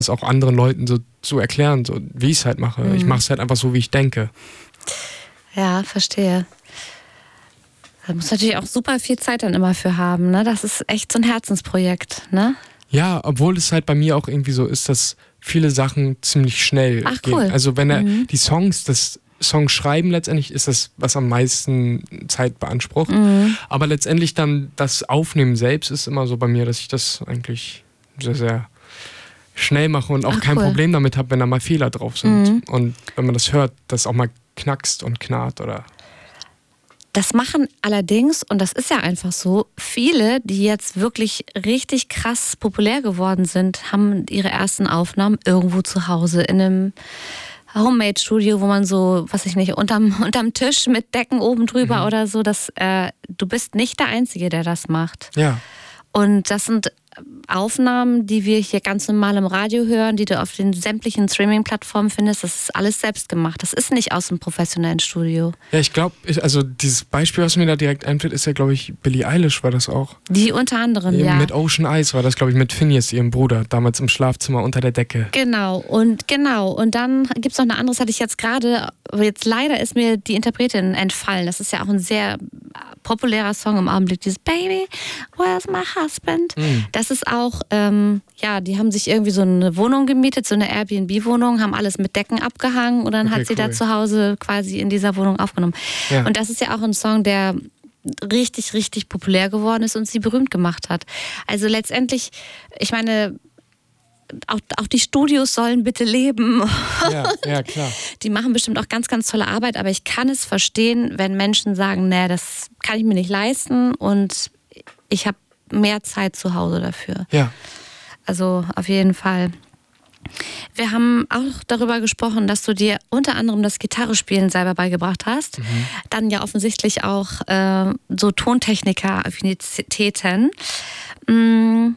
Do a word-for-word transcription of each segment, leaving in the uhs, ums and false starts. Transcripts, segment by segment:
es auch anderen Leuten so zu erklären, so wie ich es halt mache. Mhm. Ich mache es halt einfach so, wie ich denke. Ja, verstehe. Da muss natürlich auch super viel Zeit dann immer für haben, ne? Das ist echt so ein Herzensprojekt, ne? Ja, obwohl es halt bei mir auch irgendwie so ist, dass viele Sachen ziemlich schnell Ach, gehen. cool. Also wenn er Mhm. die Songs, das Songs schreiben letztendlich ist das, was am meisten Zeit beansprucht. Mhm. Aber letztendlich dann das Aufnehmen selbst ist immer so bei mir, dass ich das eigentlich sehr, sehr schnell mache und auch Ach, kein cool. Problem damit habe, wenn da mal Fehler drauf sind. Mhm. Und wenn man das hört, dass auch mal knackst und knarrt oder... Das machen allerdings, und das ist ja einfach so, viele, die jetzt wirklich richtig krass populär geworden sind, haben ihre ersten Aufnahmen irgendwo zu Hause in einem Homemade-Studio, wo man so, was ich nicht, unterm, unterm Tisch mit Decken oben drüber mhm. oder so. Das, äh, du bist nicht der Einzige, der das macht. Ja. Und das sind Aufnahmen, die wir hier ganz normal im Radio hören, die du auf den sämtlichen Streaming-Plattformen findest. Das ist alles selbst gemacht. Das ist nicht aus dem professionellen Studio. Ja, ich glaube, also dieses Beispiel, was mir da direkt einfällt, ist ja, glaube ich, Billie Eilish war das auch. Die unter anderem, Eben ja. Mit Ocean Eyes war das, glaube ich, mit Phineas, ihrem Bruder, damals im Schlafzimmer unter der Decke. Genau, und genau. Und dann gibt es noch eine andere, das hatte ich jetzt gerade, aber jetzt leider ist mir die Interpretin entfallen. Das ist ja auch ein sehr populärer Song im Augenblick, dieses Baby, where's my husband? Mhm. Das ist auch, ähm, ja, die haben sich irgendwie so eine Wohnung gemietet, so eine Airbnb-Wohnung, haben alles mit Decken abgehangen und dann okay, hat sie cool. da zu Hause quasi in dieser Wohnung aufgenommen. Ja. Und das ist ja auch ein Song, der richtig, richtig populär geworden ist und sie berühmt gemacht hat. Also letztendlich, ich meine, Auch, auch die Studios sollen bitte leben. Ja, ja, klar. Die machen bestimmt auch ganz, ganz tolle Arbeit, aber ich kann es verstehen, wenn Menschen sagen, nee, das kann ich mir nicht leisten und ich habe mehr Zeit zu Hause dafür. Ja. Also auf jeden Fall. Wir haben auch darüber gesprochen, dass du dir unter anderem das Gitarrespielen selber beigebracht hast. Mhm. Dann ja offensichtlich auch äh, so Tontechniker-Affinitäten. Mhm.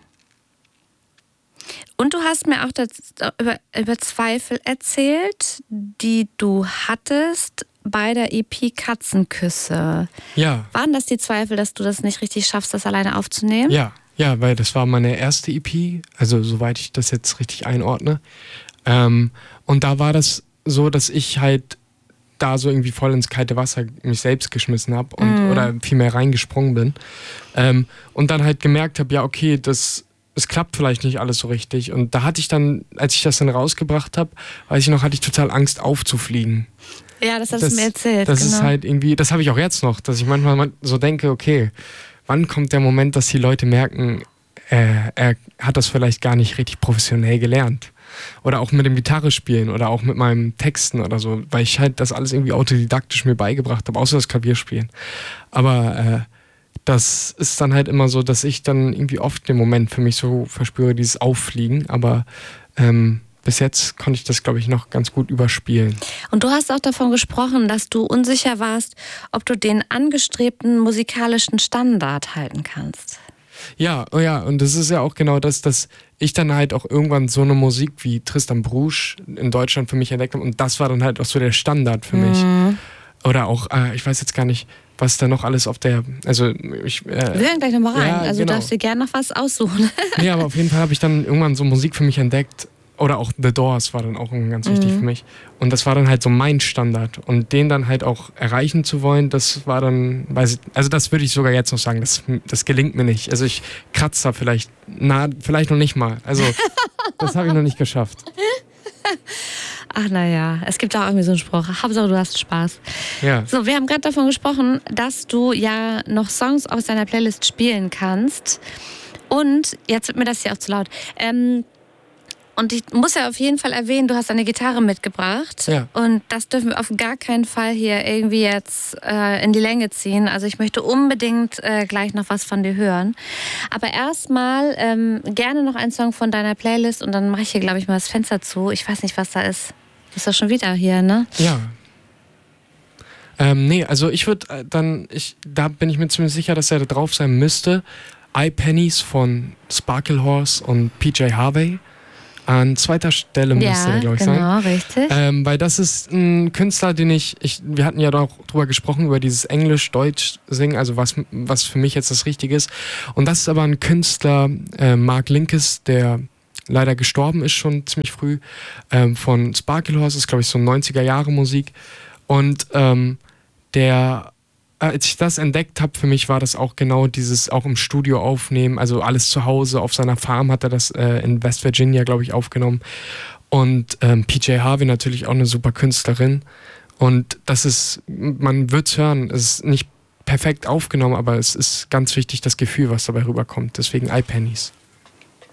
Und du hast mir auch das, über, über Zweifel erzählt, die du hattest bei der E P Katzenküsse. Ja. Waren das die Zweifel, dass du das nicht richtig schaffst, das alleine aufzunehmen? Ja, ja, weil das war meine erste E P, also soweit ich das jetzt richtig einordne. Ähm, und da war das so, dass ich halt da so irgendwie voll ins kalte Wasser mich selbst geschmissen habe und mm. oder vielmehr reingesprungen bin. Ähm, und dann halt gemerkt habe, ja okay, das es klappt vielleicht nicht alles so richtig. Und da hatte ich dann, als ich das dann rausgebracht habe, weiß ich noch, hatte ich total Angst aufzufliegen. Ja, das hast du mir erzählt. Das genau. ist halt irgendwie, das habe ich auch jetzt noch, dass ich manchmal so denke, okay, wann kommt der Moment, dass die Leute merken, äh, er hat das vielleicht gar nicht richtig professionell gelernt. Oder auch mit dem Gitarre spielen oder auch mit meinem Texten oder so, weil ich halt das alles irgendwie autodidaktisch mir beigebracht habe, außer das Klavierspielen. Aber äh, das ist dann halt immer so, dass ich dann irgendwie oft den Moment für mich so verspüre, dieses Auffliegen. Aber ähm, bis jetzt konnte ich das, glaube ich, noch ganz gut überspielen. Und du hast auch davon gesprochen, dass du unsicher warst, ob du den angestrebten musikalischen Standard halten kannst. Ja, oh ja, und das ist ja auch genau das, dass ich dann halt auch irgendwann so eine Musik wie Tristan Brusch in Deutschland für mich entdeckt habe. Und das war dann halt auch so der Standard für mich. Mhm. Oder auch, äh, ich weiß jetzt gar nicht, was da noch alles auf der, also ich... Äh, Wir hören gleich nochmal rein, ja, also genau. du darfst dir gerne noch was aussuchen. Nee, aber auf jeden Fall habe ich dann irgendwann so Musik für mich entdeckt. Oder auch The Doors war dann auch ganz wichtig mhm. für mich. Und das war dann halt so mein Standard. Und den dann halt auch erreichen zu wollen, das war dann, weiß ich, also das würde ich sogar jetzt noch sagen, das, das gelingt mir nicht. Also ich kratze da vielleicht, na, vielleicht noch nicht mal. Also das habe ich noch nicht geschafft. Ach naja, es gibt auch irgendwie so einen Spruch. Hauptsache du hast Spaß. Ja. So, wir haben gerade davon gesprochen, dass du ja noch Songs aus deiner Playlist spielen kannst. Und, jetzt wird mir das hier auch zu laut, ähm, und ich muss ja auf jeden Fall erwähnen, du hast eine Gitarre mitgebracht. Ja. Und das dürfen wir auf gar keinen Fall hier irgendwie jetzt äh, in die Länge ziehen. Also ich möchte unbedingt äh, gleich noch was von dir hören. Aber erstmal ähm, gerne noch einen Song von deiner Playlist und dann mache ich hier, glaube ich, mal das Fenster zu. Ich weiß nicht, was da ist. Das ist doch schon wieder hier, ne? Ja. Ähm, nee, also ich würde äh, dann, ich, da bin ich mir ziemlich sicher, dass er da drauf sein müsste. I-Pennies von Sparkle Horse und P J Harvey. An zweiter Stelle müsste ja, er, glaube ich, genau, sein. Ja, richtig. Ähm, weil das ist ein Künstler, den ich, ich, wir hatten ja doch drüber gesprochen, über dieses Englisch-Deutsch-Singen, also was, was für mich jetzt das Richtige ist. Und das ist aber ein Künstler, äh, Mark Linkes, der leider gestorben ist schon ziemlich früh, ähm, von Sparklehorse, ist glaube ich so neunziger Jahre Musik. Und ähm, der, als ich das entdeckt habe, für mich war das auch genau dieses auch im Studio aufnehmen, also alles zu Hause, auf seiner Farm hat er das äh, in West Virginia, glaube ich, aufgenommen. Und ähm, P J Harvey natürlich auch eine super Künstlerin. Und das ist, man wird es hören, es ist nicht perfekt aufgenommen, aber es ist ganz wichtig, das Gefühl, was dabei rüberkommt. Deswegen iPennies.